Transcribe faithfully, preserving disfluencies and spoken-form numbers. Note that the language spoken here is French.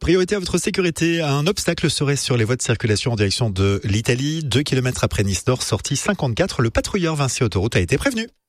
Priorité à votre sécurité. Un obstacle serait sur les voies de circulation en direction de l'Italie. Deux kilomètres après Nice Nord, sortie cinquante-quatre. Le patrouilleur Vinci Autoroute a été prévenu.